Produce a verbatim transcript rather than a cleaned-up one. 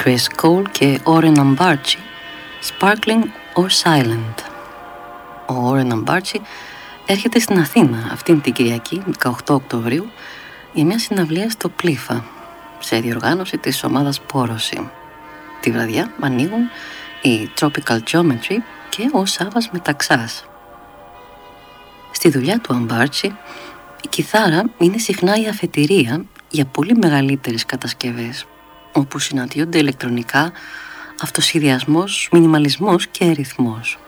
Chris Cole και Oren Ambarchi, Sparkling or Silent. Ο Oren Ambarchi έρχεται στην Αθήνα αυτήν την Κυριακή, δεκαοκτώ Οκτωβρίου, για μια συναυλία στο Πλήφα, σε διοργάνωση της ομάδας Πόρωση. Τη βραδιά ανοίγουν η Tropical Geometry και ο Σάββας Μεταξάς. Στη δουλειά του Αμμπάρτσι, η κιθάρα είναι συχνά η αφετηρία για πολύ μεγαλύτερες κατασκευές, όπου συναντιόνται ηλεκτρονικά, αυτοσχεδιασμός, μινιμαλισμός και ρυθμός.